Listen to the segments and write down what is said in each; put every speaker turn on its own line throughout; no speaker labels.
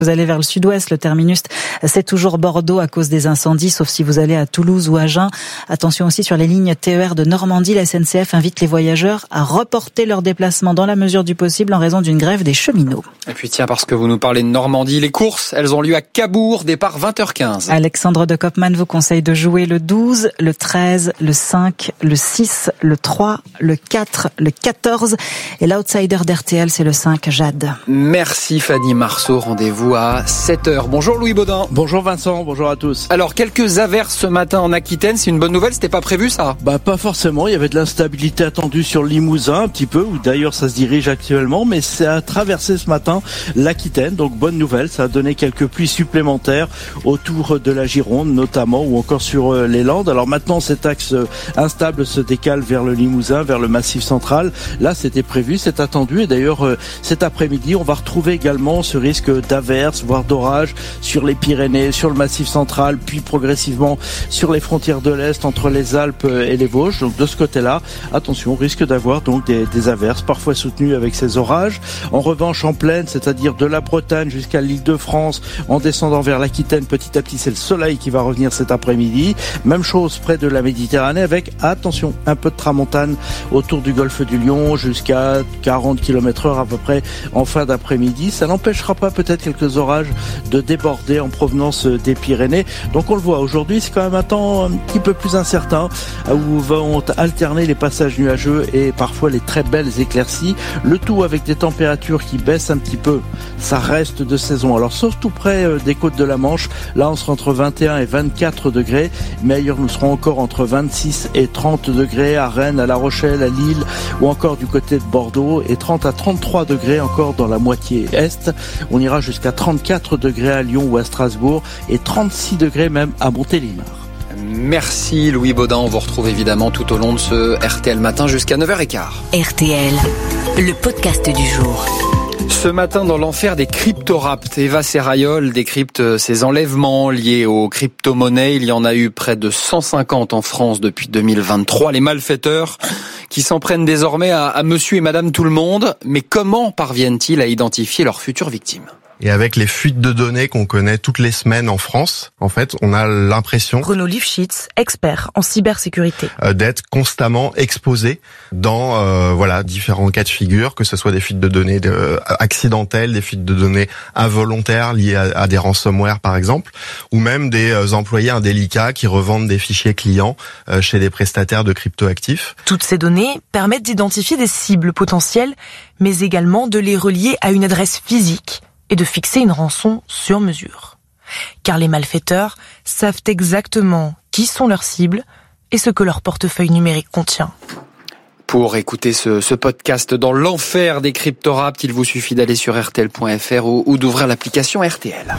Vous allez vers le sud-ouest, le terminus, c'est toujours Bordeaux à cause des incendies, sauf si vous allez à Toulouse ou Agen. Attention aussi sur les lignes TER de Normandie, la SNCF invite les voyageurs à reporter leur déplacement dans la mesure du possible en raison d'une grève des cheminots.
Et puis tiens, parce que vous nous parlez de Normandie, les courses, elles ont lieu à Cabourg, départ 20h15.
Alexandre de Koopman vous conseille de jouer le 12, le 13, le 5, le 6, le 3, le 4, le 14 et l'outsider d'RTL, c'est le 5, Jade.
Merci Fanny Marceau, rendez-vous à 7h. Bonjour Louis Baudin.
Bonjour Vincent, bonjour à tous.
Alors, quelques averses ce matin en Aquitaine, c'est une bonne nouvelle, c'était pas prévu ça ?
Pas forcément, il y avait de l'instabilité attendue sur le Limousin un petit peu, où d'ailleurs ça se dirige actuellement, mais ça a traversé ce matin l'Aquitaine, donc bonne nouvelle, ça a donné quelques pluies supplémentaires autour de la Gironde notamment, ou encore sur les Landes. Alors maintenant cet axe instable se décale vers le Limousin, vers le Massif central. Là c'était prévu, c'est attendu, et d'ailleurs cet après-midi on va retrouver également ce risque d'averses, voire d'orages sur les Pyrénées, sur le Massif central, puis progressivement sur les frontières de l'Est entre les Alpes et les Vosges. Donc de ce côté-là, attention, on risque d'avoir donc des averses, parfois soutenues avec ces orages. En revanche, en plaine, c'est-à-dire de la Bretagne jusqu'à l'Île-de-France, en descendant vers l'Aquitaine, petit à petit, c'est le soleil qui va revenir cet après-midi. Même chose près de la Méditerranée avec, attention, un peu de tramontane autour du golfe du Lion jusqu'à 40 km/h à peu près en fin d'après-midi. Ça n'empêchera pas peut-être quelques orages de déborder en provenance des Pyrénées. Donc on le voit, aujourd'hui c'est quand même un temps un petit peu plus incertain où vont alterner les passages nuageux et parfois les très belles éclaircies. Le tout avec des températures qui baissent un petit peu. Ça reste de saison. Alors sauf tout près des côtes de la Manche, là on sera entre 21 et 24 degrés, mais ailleurs nous serons encore entre 26 et 30 degrés à Rennes, à La Rochelle, à Lille ou encore du côté de Bordeaux, et 30 à 33 degrés encore dans la moitié est. On ira jusqu'à 34 degrés à Lyon ou à Strasbourg et 36 degrés même à Montélimar.
Merci Louis Baudin, on vous retrouve évidemment tout au long de ce RTL Matin jusqu'à 9h15.
RTL, le podcast du jour.
Ce matin, dans l'enfer des cryptoraptes, Eva Serrayol décrypte ces enlèvements liés aux crypto-monnaies. Il y en a eu près de 150 en France depuis 2023. Les malfaiteurs qui s'en prennent désormais à monsieur et madame tout le monde. Mais comment parviennent-ils à identifier leurs futures victimes ?
Et avec les fuites de données qu'on connaît toutes les semaines en France, en fait, on a l'impression,
Bruno Lifshitz, expert en cybersécurité,
d'être constamment exposé dans différents cas de figure, que ce soit des fuites de données accidentelles, des fuites de données involontaires liées à des ransomware par exemple, ou même des employés indélicats qui revendent des fichiers clients chez des prestataires de cryptoactifs.
Toutes ces données permettent d'identifier des cibles potentielles, mais également de les relier à une adresse physique et de fixer une rançon sur mesure. Car les malfaiteurs savent exactement qui sont leurs cibles et ce que leur portefeuille numérique contient.
Pour écouter ce podcast dans l'enfer des cryptoraptes, il vous suffit d'aller sur rtl.fr ou d'ouvrir l'application RTL.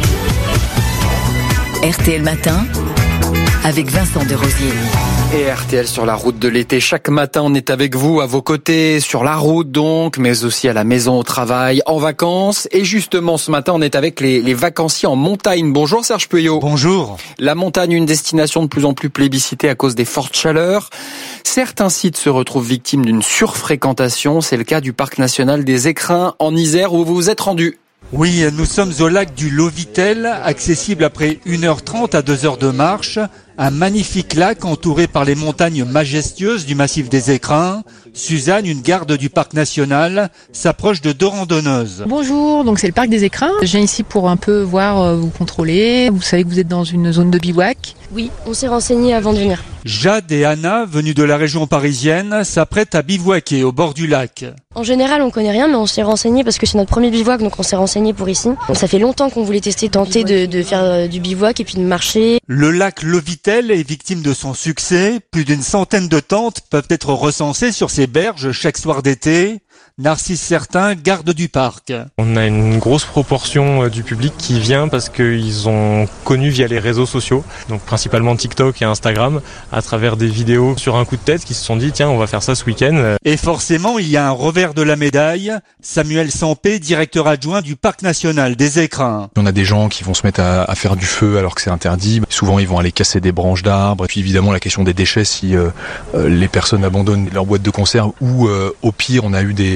RTL Matin, avec Vincent Desrosiers.
Et RTL sur la route de l'été. Chaque matin, on est avec vous, à vos côtés, sur la route donc, mais aussi à la maison, au travail, en vacances. Et justement, ce matin, on est avec les vacanciers en montagne. Bonjour Serge Pueyo.
Bonjour. La
montagne, une destination de plus en plus plébiscitée à cause des fortes chaleurs. Certains sites se retrouvent victimes d'une surfréquentation. C'est le cas du parc national des Écrins en Isère où vous vous êtes rendu.
Oui, nous sommes au lac du Lovitel, accessible après 1h30 à 2h de marche. Un magnifique lac entouré par les montagnes majestueuses du massif des Écrins. Suzanne, une garde du parc national, s'approche de deux randonneuses.
Bonjour, donc c'est le parc des Écrins. Je viens ici pour un peu voir, vous contrôler. Vous savez que vous êtes dans une zone de bivouac.
Oui, on s'est renseigné avant de venir.
Jade et Anna, venues de la région parisienne, s'apprêtent à bivouaquer au bord du lac.
En général, on connaît rien, mais on s'est renseigné parce que c'est notre premier bivouac, donc on s'est renseigné pour ici. Donc ça fait longtemps qu'on voulait tenter de faire du bivouac et puis de marcher.
Le lac Lovitel est victime de son succès. Plus d'une centaine de tentes peuvent être recensées sur ses berges chaque soir d'été. Narcisse Certain, garde du parc.
On a une grosse proportion du public qui vient parce qu'ils ont connu via les réseaux sociaux, donc principalement TikTok et Instagram, à travers des vidéos sur un coup de tête qui se sont dit tiens on va faire ça ce week-end.
Et forcément il y a un revers de la médaille. Samuel Sampé, directeur adjoint du parc national des Écrins.
On a des gens qui vont se mettre à faire du feu alors que c'est interdit. Souvent ils vont aller casser des branches d'arbres. Et puis évidemment la question des déchets si les personnes abandonnent leur boîte de conserve ou au pire on a eu des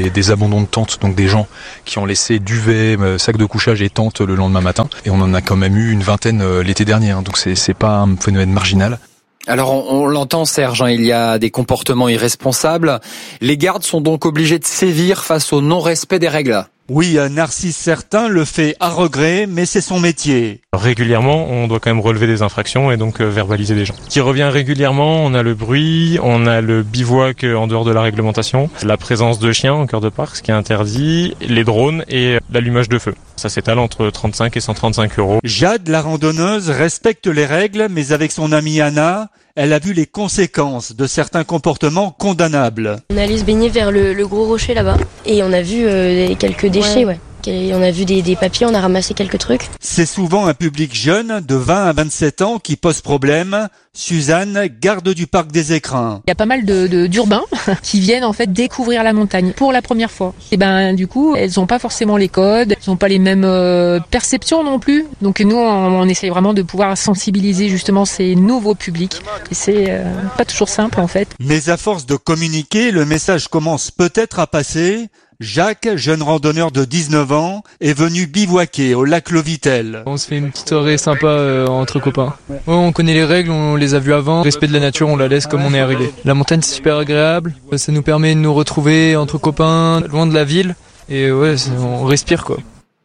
des abandons de tentes, donc des gens qui ont laissé duvet, sac de couchage et tentes le lendemain matin. Et on en a quand même eu une vingtaine l'été dernier, donc c'est pas un phénomène marginal.
Alors on l'entend Serge, il y a des comportements irresponsables. Les gardes sont donc obligés de sévir face au non-respect des règles.
Oui, Narcisse Certain le fait à regret, mais c'est son métier.
Régulièrement, on doit quand même relever des infractions et donc verbaliser les gens. Qui revient régulièrement, on a le bruit, on a le bivouac en dehors de la réglementation, la présence de chiens en cœur de parc, ce qui est interdit, les drones et l'allumage de feu. Ça s'étale entre 35 et 135 €.
Jade, la randonneuse, respecte les règles, mais avec son amie Anna, elle a vu les conséquences de certains comportements condamnables.
On est allé se baigner vers le gros rocher là-bas et on a vu quelques déchets, ouais. On a vu des papiers, on a ramassé quelques trucs.
C'est souvent un public jeune de 20 à 27 ans qui pose problème. Suzanne, garde du parc des Écrins.
Il y a pas mal d'urbains qui viennent en fait découvrir la montagne pour la première fois. Et du coup, elles ont pas forcément les codes, elles ont pas les mêmes perceptions non plus. Donc nous, on essaye vraiment de pouvoir sensibiliser justement ces nouveaux publics. Et c'est pas toujours simple en fait.
Mais à force de communiquer, le message commence peut-être à passer. Jacques, jeune randonneur de 19 ans, est venu bivouaquer au lac Lovitel.
On se fait une petite soirée sympa entre copains. Ouais, on connaît les règles, on les a vues avant. Respect de la nature, on la laisse comme on est arrivé. La montagne, c'est super agréable. Ça nous permet de nous retrouver entre copains, loin de la ville. Et ouais, on respire quoi.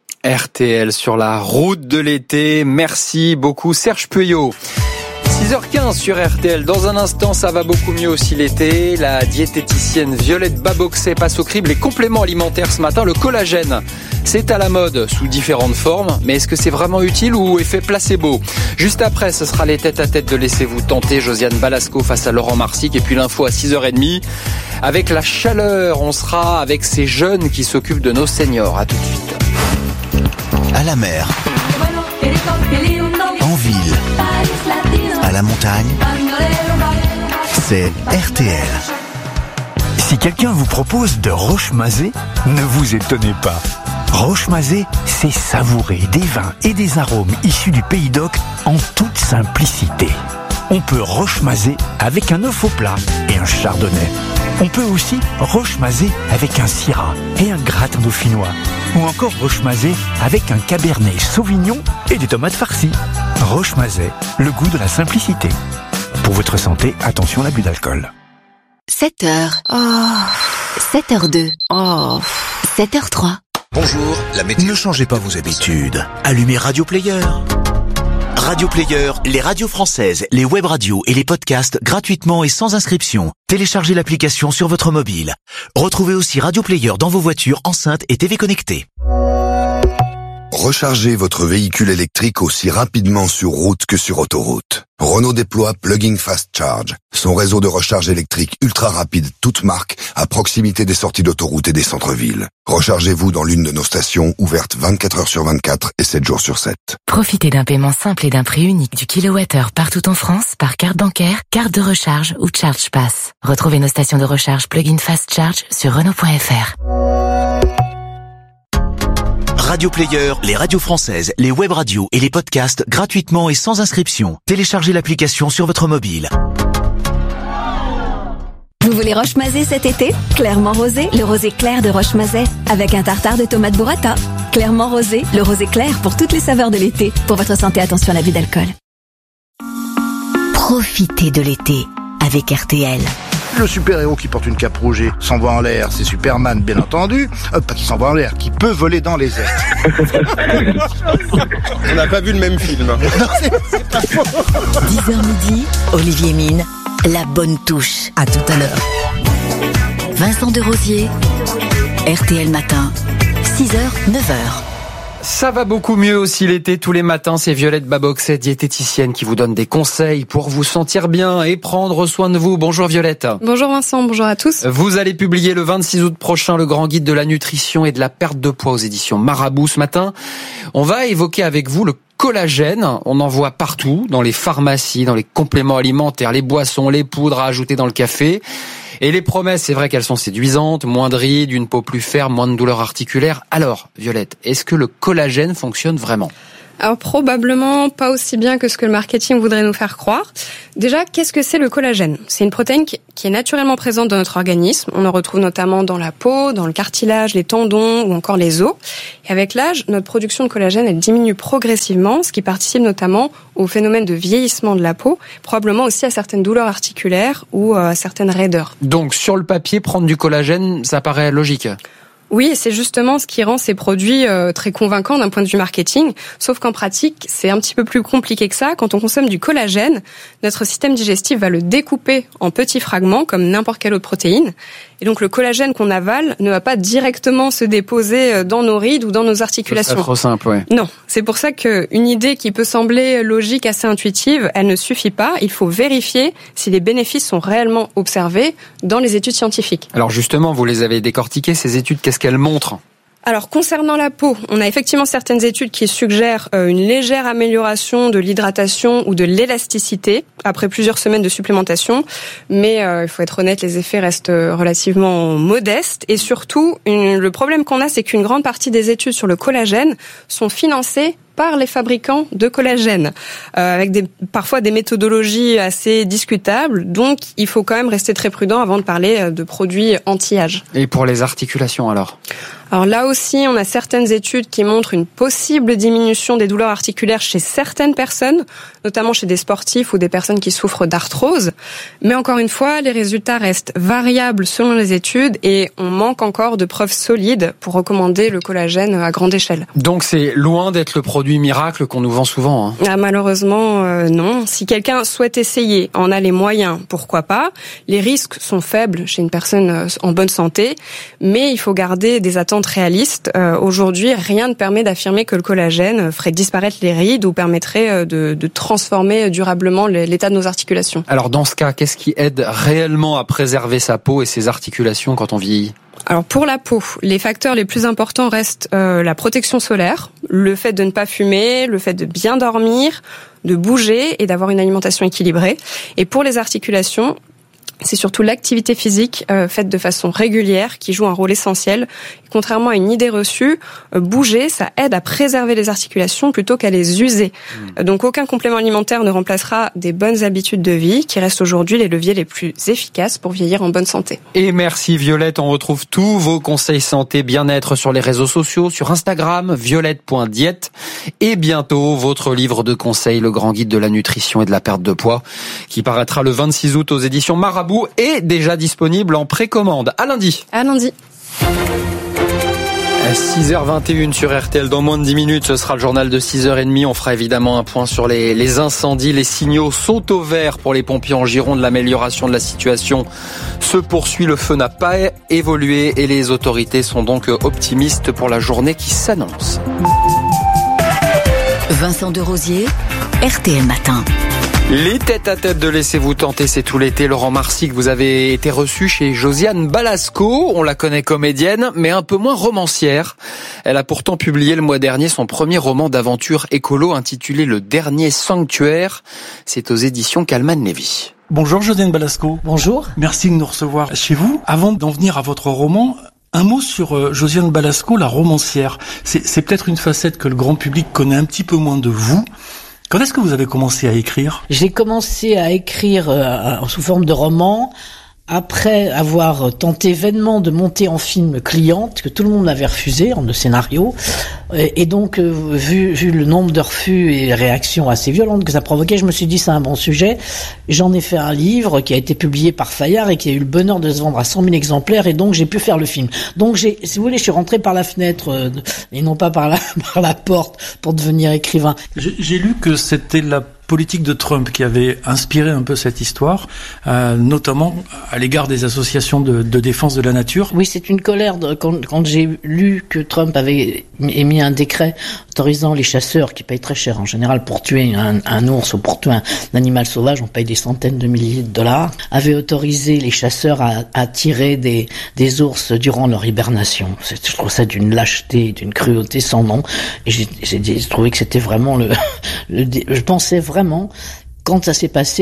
RTL sur la route de l'été. Merci beaucoup Serge Peuillot. 6h15 sur RTL. Dans un instant, ça va beaucoup mieux aussi l'été. La diététicienne Violette Baboxet passe au crible les compléments alimentaires ce matin. Le collagène, c'est à la mode sous différentes formes. Mais est-ce que c'est vraiment utile ou effet placebo? Juste après, ce sera les tête-à-tête de Laissez-vous tenter. Josiane Balasco face à Laurent Marsic. Et puis l'info à 6h30. Avec la chaleur, on sera avec ces jeunes qui s'occupent de nos seniors. À tout de suite.
À la mer, en ville, à la montagne, c'est RTL. Si quelqu'un vous propose de Rochemazé, ne vous étonnez pas. Rochemazé, c'est savourer des vins et des arômes issus du Pays d'Oc en toute simplicité. On peut Rochemazé avec un œuf au plat et un chardonnay. On peut aussi Rochemazé avec un syrah et un gratin dauphinois. Ou encore Rochemazé avec un cabernet sauvignon et des tomates farcies. Rochemazé, le goût de la simplicité. Pour votre santé, attention à l'abus d'alcool.
7h. Oh. 7h02. Oh. 7h03.
Bonjour, la météo. Ne changez pas vos habitudes. Allumez Radio Player. Radio Player, les radios françaises, les web radios et les podcasts gratuitement et sans inscription. Téléchargez l'application sur votre mobile. Retrouvez aussi Radio Player dans vos voitures, enceintes et TV connectées.
Rechargez votre véhicule électrique aussi rapidement sur route que sur autoroute. Renault déploie Plug-in Fast Charge, son réseau de recharge électrique ultra rapide toute marque à proximité des sorties d'autoroute et des centres-villes. Rechargez-vous dans l'une de nos stations ouvertes 24 heures sur 24 et 7 jours sur 7.
Profitez d'un paiement simple et d'un prix unique du kilowattheure partout en France par carte bancaire, carte de recharge ou Charge Pass. Retrouvez nos stations de recharge Plug-in Fast Charge sur Renault.fr.
Radio Player, les radios françaises, les web radios et les podcasts gratuitement et sans inscription. Téléchargez l'application sur votre mobile.
Vous voulez Rochemazé cet été? Clairement rosé, le rosé clair de Rochemazé, avec un tartare de tomates burrata. Clairement rosé, le rosé clair pour toutes les saveurs de l'été. Pour votre santé, attention à l'abus d'alcool.
Profitez de l'été avec RTL.
Le super-héros qui porte une cape rouge et s'envoie en l'air, c'est Superman, bien entendu. Pas qui s'envoie en l'air, qui peut voler dans les airs.
On n'a pas vu le même film.
Non, c'est pas faux.
10h midi, Olivier Mine, la bonne touche. À tout à l'heure. Vincent Desrosiers, RTL Matin, 6h, 9h.
Ça va beaucoup mieux aussi l'été. Tous les matins, c'est Violette Baboxet, diététicienne, qui vous donne des conseils pour vous sentir bien et prendre soin de vous. Bonjour Violette.
Bonjour Vincent, bonjour à tous.
Vous allez publier le 26 août prochain le grand guide de la nutrition et de la perte de poids aux éditions Marabout. Ce matin, on va évoquer avec vous le collagène. On en voit partout, dans les pharmacies, dans les compléments alimentaires, les boissons, les poudres à ajouter dans le café. Et les promesses, c'est vrai qu'elles sont séduisantes, moins de rides, une peau plus ferme, moins de douleurs articulaires. Alors, Violette, est-ce que le collagène fonctionne vraiment ?
Alors probablement pas aussi bien que ce que le marketing voudrait nous faire croire. Déjà, qu'est-ce que c'est le collagène ? C'est une protéine qui est naturellement présente dans notre organisme. On en retrouve notamment dans la peau, dans le cartilage, les tendons ou encore les os. Et avec l'âge, notre production de collagène, elle diminue progressivement, ce qui participe notamment au phénomène de vieillissement de la peau, probablement aussi à certaines douleurs articulaires ou à certaines raideurs.
Donc, sur le papier, prendre du collagène, ça paraît logique.
Oui, c'est justement ce qui rend ces produits très convaincants d'un point de vue marketing. Sauf qu'en pratique, c'est un petit peu plus compliqué que ça. Quand on consomme du collagène, notre système digestif va le découper en petits fragments, comme n'importe quelle autre protéine. Et donc le collagène qu'on avale ne va pas directement se déposer dans nos rides ou dans nos articulations.
C'est trop simple, ouais.
Non, c'est pour ça qu'une idée qui peut sembler logique, assez intuitive, elle ne suffit pas. Il faut vérifier si les bénéfices sont réellement observés dans les études scientifiques.
Alors justement, vous les avez décortiquées, ces études, qu'est-ce qu'elles montrent ?
Alors, concernant la peau, on a effectivement certaines études qui suggèrent une légère amélioration de l'hydratation ou de l'élasticité après plusieurs semaines de supplémentation. Mais il faut être honnête, les effets restent relativement modestes. Et surtout, le problème qu'on a, c'est qu'une grande partie des études sur le collagène sont financées par les fabricants de collagène, avec parfois des méthodologies assez discutables. Donc, il faut quand même rester très prudent avant de parler de produits anti-âge.
Et pour les articulations, alors ?
Alors là aussi, on a certaines études qui montrent une possible diminution des douleurs articulaires chez certaines personnes, notamment chez des sportifs ou des personnes qui souffrent d'arthrose. Mais encore une fois, les résultats restent variables selon les études et on manque encore de preuves solides pour recommander le collagène à grande échelle.
Donc c'est loin d'être le produit miracle qu'on nous vend souvent, hein.
Ah, malheureusement, non. Si quelqu'un souhaite essayer, en a les moyens, pourquoi pas. Les risques sont faibles chez une personne en bonne santé, mais il faut garder des attentes réalistes. Aujourd'hui, rien ne permet d'affirmer que le collagène ferait disparaître les rides ou permettrait de transformer durablement l'état de nos articulations.
Alors dans ce cas, qu'est-ce qui aide réellement à préserver sa peau et ses articulations quand on vieillit ?
Alors pour la peau, les facteurs les plus importants restent la protection solaire, le fait de ne pas fumer, le fait de bien dormir, de bouger et d'avoir une alimentation équilibrée. Et pour les articulations, c'est surtout l'activité physique faite de façon régulière qui joue un rôle essentiel. Contrairement à une idée reçue, bouger, ça aide à préserver les articulations plutôt qu'à les user. Donc aucun complément alimentaire ne remplacera des bonnes habitudes de vie qui restent aujourd'hui les leviers les plus efficaces pour vieillir en bonne santé.
Et merci Violette, on retrouve tous vos conseils santé bien-être sur les réseaux sociaux, sur Instagram, violette.diète et bientôt votre livre de conseils, le grand guide de la nutrition et de la perte de poids qui paraîtra le 26 août aux éditions Marabout et déjà disponible en précommande. À lundi.
À lundi.
6h21 sur RTL, dans moins de 10 minutes, ce sera le journal de 6h30. On fera évidemment un point sur les incendies. Les signaux sont au vert pour les pompiers en Gironde. L'amélioration de la situation se poursuit. Le feu n'a pas évolué et les autorités sont donc optimistes pour la journée qui s'annonce.
Vincent Derosier, RTL Matin.
Les tête-à-tête de Laissez-vous tenter, c'est tout l'été. Laurent Marsic, vous avez été reçu chez Josiane Balasco. On la connaît comédienne, mais un peu moins romancière. Elle a pourtant publié le mois dernier son premier roman d'aventure écolo intitulé Le Dernier Sanctuaire. C'est aux éditions Calman Lévy.
Bonjour Josiane Balasco.
Bonjour.
Merci de nous recevoir chez vous. Avant d'en venir à votre roman, un mot sur Josiane Balasco, la romancière. C'est peut-être une facette que le grand public connaît un petit peu moins de vous. Quand est-ce que vous avez commencé à écrire ?
J'ai commencé à écrire sous forme de roman après avoir tenté vainement de monter en film Cliente, que tout le monde m'avait refusé en de scénario. Et donc, vu le nombre de refus et réactions assez violentes que ça provoquait, je me suis dit c'est un bon sujet. J'en ai fait un livre qui a été publié par Fayard et qui a eu le bonheur de se vendre à 100 000 exemplaires et donc j'ai pu faire le film. Donc si vous voulez, je suis rentré par la fenêtre et non pas par la porte pour devenir écrivain.
J'ai lu que c'était la politique de Trump qui avait inspiré un peu cette histoire, notamment à l'égard des associations de défense de la nature.
Oui, c'est une colère quand j'ai lu que Trump avait émis un décret autorisant les chasseurs qui payent très cher en général pour tuer un ours ou pour tuer un animal sauvage, on paye des centaines de milliers de dollars, avait autorisé les chasseurs à tirer des ours durant leur hibernation. Je trouve ça d'une lâcheté, d'une cruauté sans nom. Et j'ai trouvé que c'était vraiment je pensais vraiment, quand ça s'est passé, que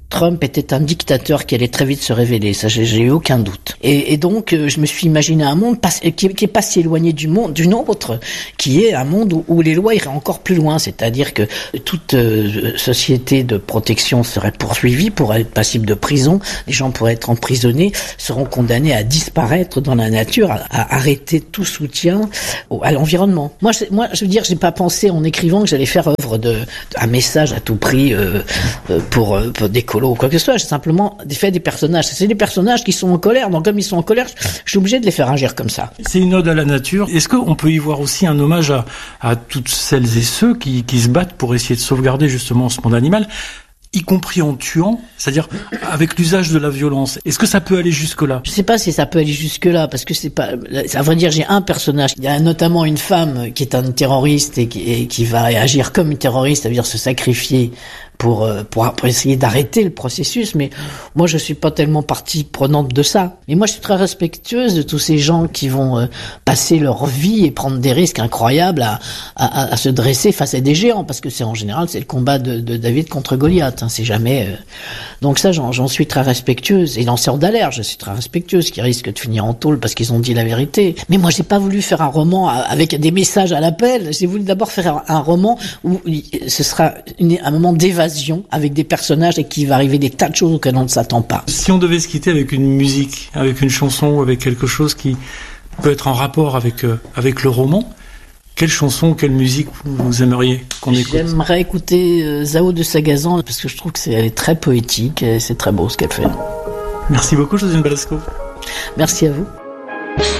Trump était un dictateur qui allait très vite se révéler, ça j'ai eu aucun doute. Et donc je me suis imaginé un monde qui est pas si éloigné du nôtre, qui est un monde où les lois iraient encore plus loin, c'est-à-dire que toute société de protection serait poursuivie, pourrait être passible de prison, les gens pourraient être emprisonnés, seront condamnés à disparaître dans la nature, à arrêter tout soutien à l'environnement. Moi je veux dire, j'ai pas pensé en écrivant que j'allais faire œuvre un message à tout prix pour des colos ou quoi que ce soit. J'ai simplement fait des personnages. C'est des personnages qui sont en colère. Donc comme ils sont en colère, je suis obligé de les faire agir comme ça.
C'est une ode à la nature. Est-ce qu'on peut y voir aussi un hommage à toutes celles et ceux qui se battent pour essayer de sauvegarder justement ce monde animal, y compris en tuant, c'est-à-dire avec l'usage de la violence? Est-ce que ça peut aller jusque-là?
Je sais pas si ça peut aller jusque-là, parce que c'est pas, à vrai dire, j'ai un personnage. Il y a notamment une femme qui est un terroriste et qui va agir comme une terroriste, c'est-à-dire se sacrifier pour essayer d'arrêter le processus, mais moi je suis pas tellement partie prenante de ça. Et moi je suis très respectueuse de tous ces gens qui vont passer leur vie et prendre des risques incroyables à se dresser face à des géants, parce que en général c'est le combat de David contre Goliath, hein, c'est jamais donc ça j'en suis très respectueuse. Et lanceurs d'alerte, je suis très respectueuse, qui risquent de finir en tôle parce qu'ils ont dit la vérité. Mais moi j'ai pas voulu faire un roman avec des messages à l'appel, j'ai voulu d'abord faire un roman où ce sera un moment d'évasion avec des personnages et qu'il va arriver des tas de choses auxquelles on ne s'attend pas.
Si on devait se quitter avec une musique, avec une chanson ou avec quelque chose qui peut être en rapport avec le roman, quelle chanson, quelle musique vous aimeriez qu'on écoute?
J'aimerais écouter Zao de Sagazan parce que je trouve qu'elle est très poétique et c'est très beau ce qu'elle fait.
Merci beaucoup Josiane Balasco.
Merci à vous.